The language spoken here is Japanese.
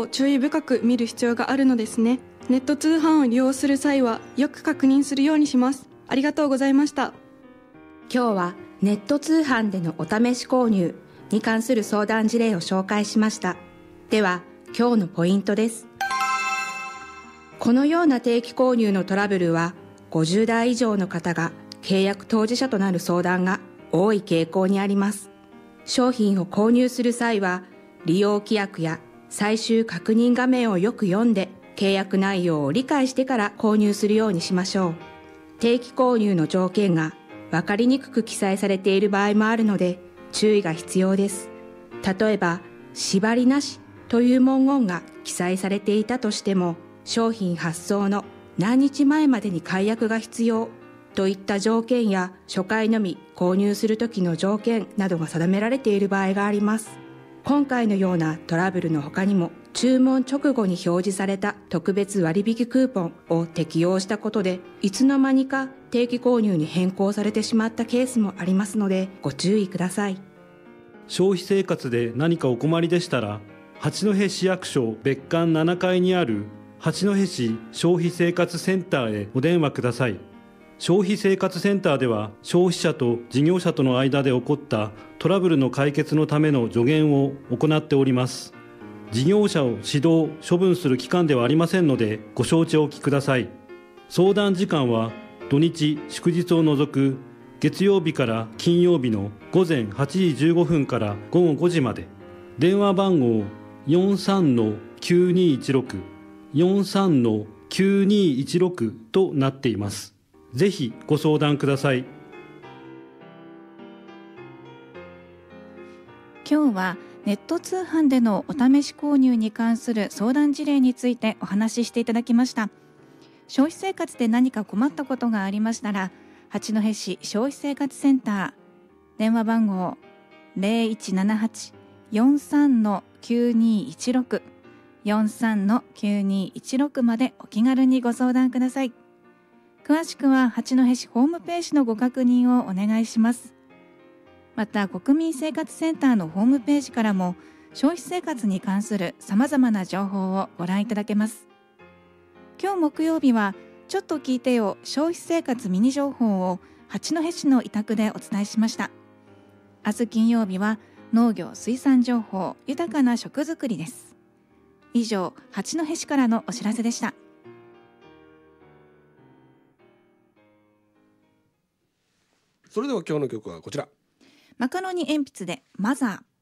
を注意深く見る必要があるのですね。ネット通販を利用する際はよく確認するようにします。ありがとうございました。 今日はネット通販でのお試し購入に関する相談事例を紹介しました。では今日のポイントです。このような定期購入のトラブルは50代以上の方が契約当事者となる相談が多い傾向にあります。商品を購入する際は利用規約や最終確認画面をよく読んで契約内容を理解してから購入するようにしましょう。定期購入の条件が分かりにくく記載されている場合もあるので注意が必要です。例えば縛りなしという文言が記載されていたとしても、商品発送の何日前までに解約が必要といった条件や初回のみ購入する時の条件などが定められている場合があります。今回のようなトラブルの他にも、注文直後に表示された特別割引クーポンを適用したことでいつの間にか定期購入に変更されてしまったケースもありますのでご注意ください。 消費生活で何かお困りでしたら、八戸市役所別館7階にある八戸市消費生活センターへお電話ください。消費生活センターでは消費者と事業者との間で起こったトラブルの解決のための助言を行っております。事業者を指導・処分する機関ではありませんのでご承知おきください。相談時間は土日祝日を除く月曜日から金曜日の午前8時15分から午後5時まで。電話番号 43-9216 43-9216 となっています。ぜひご相談ください。 今日はネット通販でのお試し購入に関する相談事例についてお話ししていただきました。消費生活で何か困ったことがありましたら、八戸市消費生活センター電話番号 0178-43-9216 43-9216 までお気軽にご相談ください。詳しくは八戸市ホームページのご確認をお願いします。また国民生活センターのホームページからも消費生活に関するさまざまな情報をご覧いただけます。今日木曜日はちょっと聞いてよ消費生活ミニ情報を八戸市の委託でお伝えしました。明日金曜日は農業水産情報豊かな食づくりです。以上、八戸市からのお知らせでした。 それでは今日の曲はこちら。 マカロニ鉛筆でマザー。